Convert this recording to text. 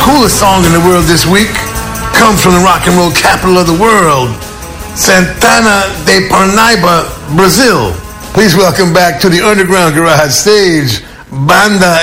coolest song in the world this week comes from the rock and roll capital of the world, Santana de Parnaíba, Brazil. Please welcome back to the Underground Garage stage, Banda